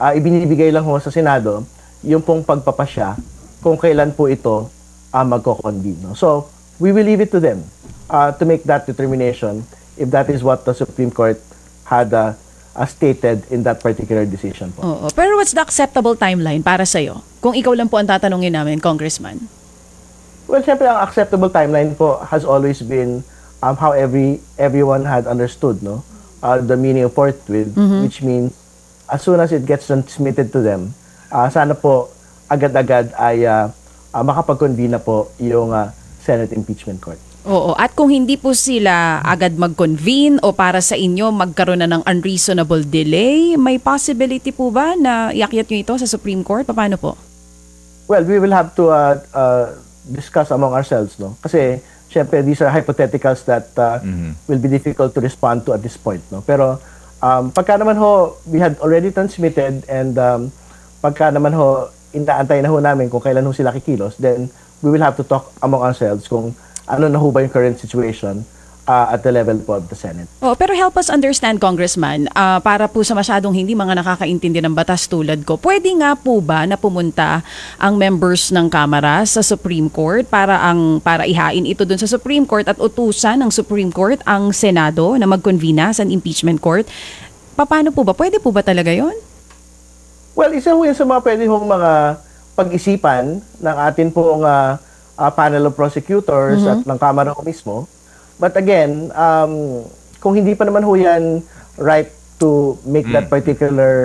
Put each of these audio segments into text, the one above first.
ibinibigay lang ho sa Senado yung pong pagpapasya kung kailan po ito magko-convene. No? So, we will leave it to them to make that determination if that is what the Supreme Court had stated in that particular decision po. Oo. Pero what's the acceptable timeline para sa'yo? Kung ikaw lang po ang tatanungin namin, Congressman. Well, siyempre, ang acceptable timeline po has always been how everyone had understood, no? The meaning of forthwith, which means as soon as it gets transmitted to them, sana po agad-agad ay makapag-convene na po yung Senate Impeachment Court. Oo. At kung hindi po sila agad mag-convene o para sa inyo magkaroon na ng unreasonable delay, may possibility po ba na iakyat nyo ito sa Supreme Court? Paano po? Well, we will have to discuss among ourselves, no? Kasi syempre these are hypotheticals that will be difficult to respond to at this point, no? Pero pagka naman ho we had already transmitted and pagka naman ho inaantay na ho namin kung kailan ho sila kikilos, then we will have to talk among ourselves kung ano na ho ba yung current situation at the level po of the Senate. Oh, pero help us understand, Congressman, para po sa masyadong hindi mga nakakaintindi ng batas tulad ko, pwede nga po ba na pumunta ang members ng Kamara sa Supreme Court para ihain ito dun sa Supreme Court at utusan ng Supreme Court ang Senado na mag-convene sa impeachment court? Paano po ba? Pwede po ba talaga yon? Well, isa ho yun sa mga pwede hong mga pag-isipan ng atin pong panel of prosecutors at ng Kamara ko mismo. But again, kung hindi pa naman ho yan right to make that particular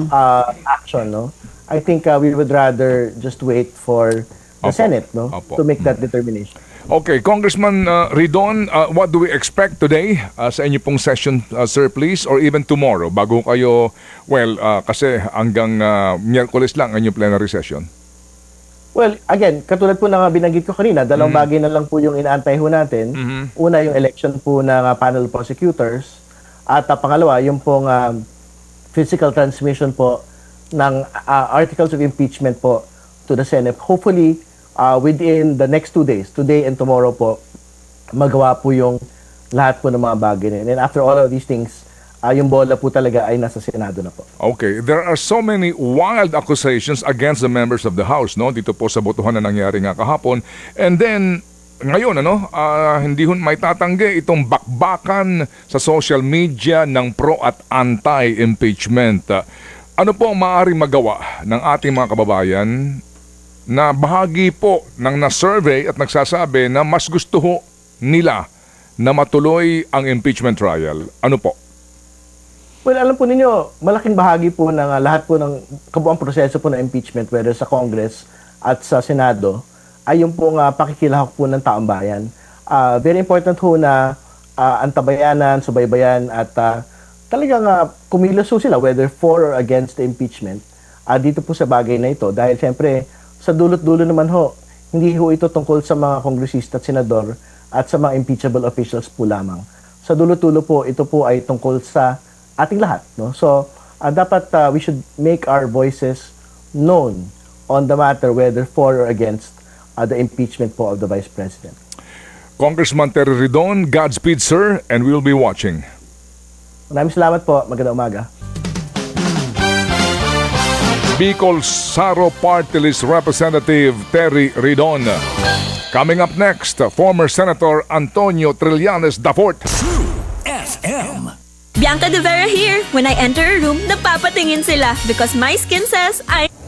action, no? I think we would rather just wait for the Senate, no, to make that determination. Okay, Congressman Ridon, what do we expect today sa inyo pong session, sir, please, or even tomorrow, bago kayo, kasi hanggang Miyerkules lang ang inyong plenary session? Well, again, katulad po na binanggit ko kanina, dalawang bagay na lang po yung inaantay ho natin. Una, yung election po ng panel of prosecutors. At pangalawa, yung pong physical transmission po ng articles of impeachment po to the Senate. Hopefully, within the next 2 days, today and tomorrow po, magawa po yung lahat po ng mga bagay na yun. And after all of these things, yung bola po talaga ay nasa Senado na po. Okay, there are so many wild accusations against the members of the House, no? Dito po sa botohan na nangyari nga kahapon. And then, ngayon, hindi hun may tatanggi itong bakbakan sa social media ng pro at anti-impeachment. Ano po ang maaaring magawa ng ating mga kababayan na bahagi po ng na-survey at nagsasabi na mas gusto ho nila na matuloy ang impeachment trial? Ano po? Well, alam po ninyo, malaking bahagi po ng lahat po ng kabuang proseso po ng impeachment, whether sa Congress at sa Senado, ay yung pong pakikilahok po ng taong bayan. Very important ho na antabayanan, subaybayan at talagang kumilos ho sila whether for or against the impeachment dito po sa bagay na ito. Dahil siyempre, sa dulot-dulo naman ho, hindi ho ito tungkol sa mga kongresista at senador at sa mga impeachable officials po lamang. Sa dulot-dulo po, ito po ay tungkol sa ating lahat, no? So, dapat we should make our voices known on the matter whether for or against the impeachment po of the Vice President. Congressman Terry Ridon, Godspeed, sir, and we'll be watching. Maraming salamat po. Magandang umaga. Bicol Saro Party List Representative Terry Ridon. Coming up next, former Senator Antonio Trillanes IV. True FM. Bianca De Vera here. When I enter a room, napapatingin sila because my skin says I...